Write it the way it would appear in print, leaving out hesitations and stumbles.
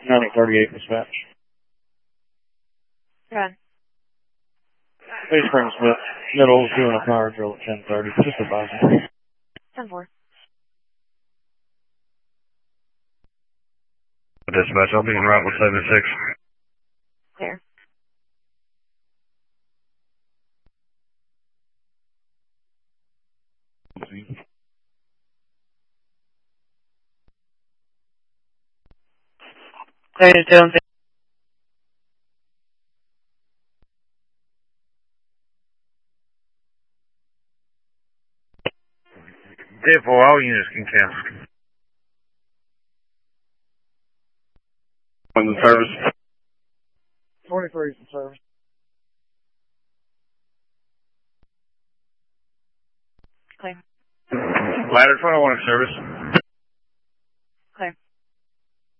9038 dispatch. Go ahead. Bay Springs Middle is doing a power drill at 10:30. Just advising. 10-4. Dispatch, I'll be en route with 76. Clear. Clear to Jones. Therefore, all units can count. One's in service. 23 is in service. Clear. Ladder 21 in service.